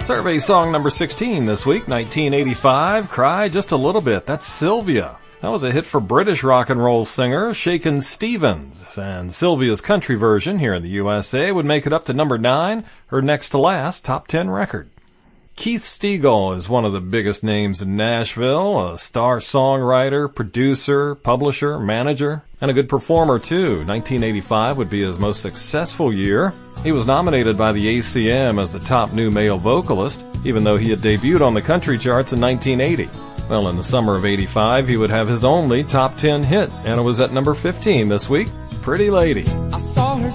Survey song number 16 this week, 1985, Cry Just a Little Bit. That's Sylvia. That was a hit for British rock and roll singer Shakin' Stevens, and Sylvia's country version here in the USA would make it up to number 9, her next to last top 10 record. Keith Stegall is one of the biggest names in Nashville, a star songwriter, producer, publisher, manager, and a good performer too. 1985 would be his most successful year. He was nominated by the ACM as the top new male vocalist, even though he had debuted on the country charts in 1980. Well, in the summer of 85, he would have his only top 10 hit, and it was at number 15 this week, Pretty Lady. I saw her